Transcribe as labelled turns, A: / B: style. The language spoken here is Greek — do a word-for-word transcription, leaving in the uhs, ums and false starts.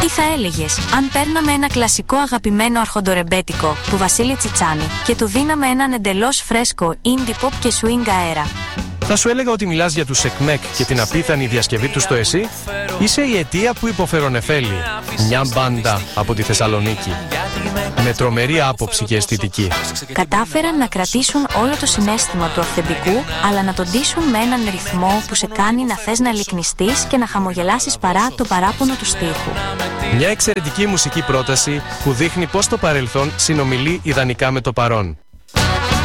A: Τι θα έλεγες αν παίρναμε ένα κλασικό αγαπημένο αρχοντορεμπέτικο του Βασίλη Τσιτσάνη και του δίναμε έναν εντελώς φρέσκο indie pop και swing αέρα?
B: Θα σου έλεγα ότι μιλάς για τους ΕΚΜΕΚ και την απίθανη διασκευή του στο εσύ. Είσαι η αιτία που υποφέρω νεφέλη. Μια μπάντα από τη Θεσσαλονίκη. Με τρομερή άποψη και αισθητική.
A: Κατάφεραν να κρατήσουν όλο το συναίσθημα του αυθεντικού, αλλά να τον ντύσουν με έναν ρυθμό που σε κάνει να θες να λυκνιστείς και να χαμογελάσεις παρά το παράπονο του στίχου.
B: Μια εξαιρετική μουσική πρόταση που δείχνει πως το παρελθόν συνομιλεί ιδανικά με το παρόν.